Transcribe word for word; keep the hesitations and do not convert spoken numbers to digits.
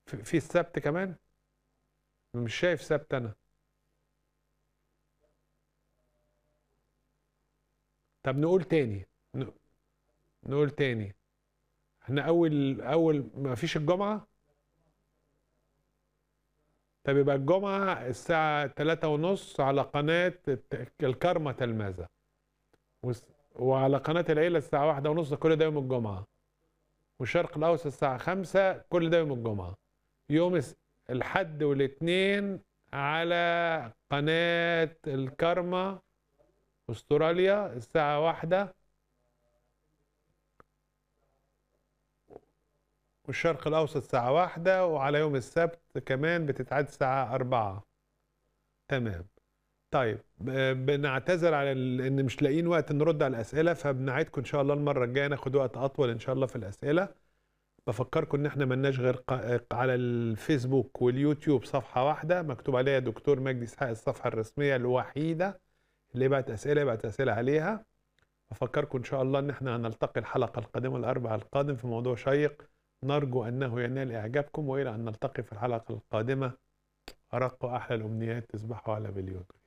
في في السبت كمان؟ مش شايف سبت أنا. طب نقول تاني. ن- نقول تاني. احنا أول أول ما فيش الجمعة. طب يبقى الجمعة الساعة تلاتة ونص على قناة الت- الكرمة تلمذة. وس- وعلى قناة العيلة الساعة واحدة ونص، كل ده يوم الجمعة. والشرق الأوسط الساعة خمسة، كل ده يوم الجمعة. يوم الس- الحد والاثنين على قناة الكرمة استراليا الساعة واحدة، والشرق الأوسط الساعة واحدة، وعلى يوم السبت كمان بتتعاد الساعة أربعة. تمام. طيب، ب- بنعتذر على ال- ان مش لاقيين وقت نرد على الأسئلة، فبنعيدكم ان شاء الله المرة الجاية ناخد وقت أطول ان شاء الله في الأسئلة. بفكركم ان احنا ملناش غير ق- على الفيسبوك واليوتيوب صفحة واحدة مكتوب عليها دكتور مجدي اسحاق، الصفحة الرسمية الوحيدة اللي يبعت أسئلة يبعت أسئلة عليها. أفكركم إن شاء الله إن إحنا هنلتقي الحلقة القادمة الأربعاء القادم في موضوع شيق، نرجو أنه ينال إعجابكم، وإلى أن نلتقي في الحلقة القادمة، أرق وأحلى الأمنيات، تصبحوا على بليون.